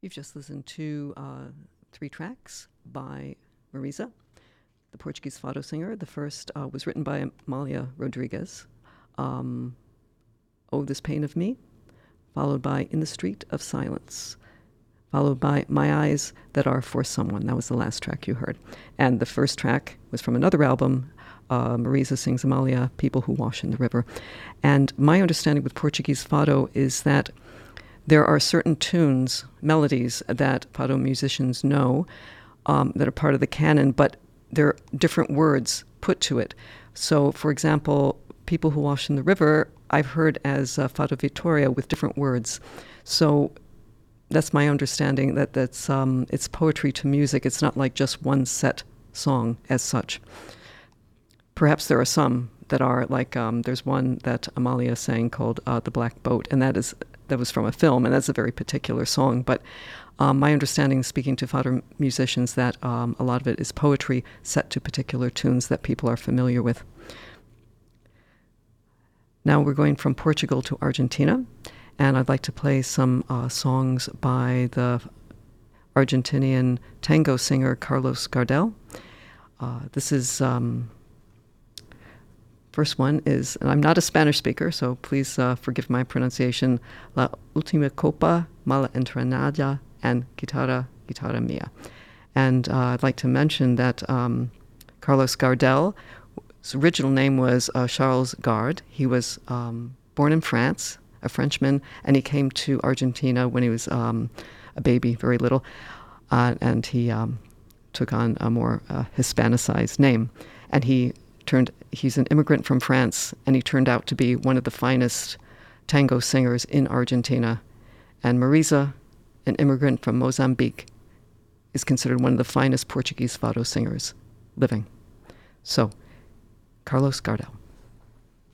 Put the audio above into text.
You've just listened to 3 tracks by Marisa, the Portuguese fado singer. The first was written by Amalia Rodrigues, Oh, This Pain of Me, followed by In the Street of Silence, followed by My Eyes That Are for Someone. That was the last track you heard. And the first track was from another album. Marisa sings Amalia, People Who Wash in the River. And my understanding with Portuguese fado is that there are certain tunes, melodies that fado musicians know that are part of the canon, but there are different words put to it. So, for example, People Who Wash in the River, I've heard as Fado Vitoria with different words. So that's my understanding, that's it's poetry to music. It's not like just one set song as such. Perhaps there are some that are like, there's one that Amalia sang called The Black Boat, and that was from a film, and that's a very particular song. But my understanding, speaking to fado musicians, that a lot of it is poetry set to particular tunes that people are familiar with. Now we're going from Portugal to Argentina, and I'd like to play some songs by the Argentinian tango singer Carlos Gardel. This is... First one is, and I'm not a Spanish speaker, so please forgive my pronunciation, La Última Copa, Mala Entrenada, and Guitarra Mia. And I'd like to mention that Carlos Gardel, his original name was Charles Gard. He was born in France, a Frenchman, and he came to Argentina when he was a baby, very little, and he took on a more Hispanicized name. And he's an immigrant from France, and he turned out to be one of the finest tango singers in Argentina. And Marisa, an immigrant from Mozambique, is considered one of the finest Portuguese fado singers living. So, Carlos Gardel.